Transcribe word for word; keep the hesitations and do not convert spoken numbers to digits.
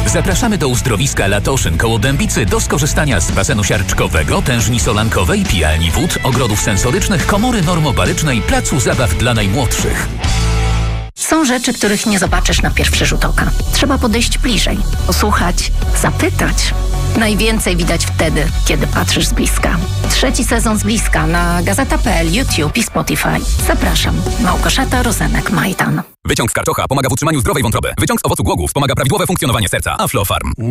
Zapraszamy do uzdrowiska Latoszyn koło Dębicy do skorzystania z basenu siarczkowego, tężni solankowej, pijalni wód, ogrodów sensorycznych, komory normobarycznej, placu zabaw dla najmłodszych. Są rzeczy, których nie zobaczysz na pierwszy rzut oka. Trzeba podejść bliżej, posłuchać, zapytać. Najwięcej widać wtedy, kiedy patrzysz z bliska. Trzeci sezon z bliska na gazeta kropka pe el, YouTube i Spotify. Zapraszam. Małgorzata Rozenek-Majdan. Wyciąg z karczocha pomaga w utrzymaniu zdrowej wątroby. Wyciąg z owocu głogów pomaga prawidłowe funkcjonowanie serca. Aflofarm.